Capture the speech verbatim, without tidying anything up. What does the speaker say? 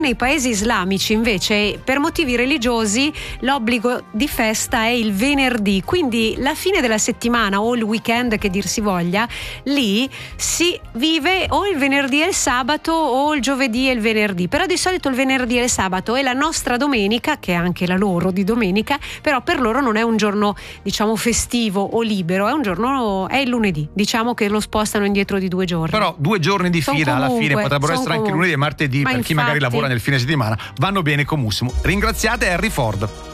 Nei paesi islamici invece per motivi religiosi l'obbligo di festa è il venerdì, quindi la fine della settimana o il weekend che dir si voglia, lì si vive o il venerdì e il sabato o il giovedì e il venerdì, però di solito il venerdì e il sabato è la nostra domenica, che è anche la loro di domenica, però per loro non è un giorno diciamo festivo o libero, è un giorno, è il lunedì, diciamo che lo spostano indietro di due giorni. Però due giorni di Son fila alla comunque, fine potrebbero son essere anche comunque. lunedì e martedì. Ma per chi magari infatti. lavora nel fine settimana vanno bene comunissimo. Ringraziate Henry Ford.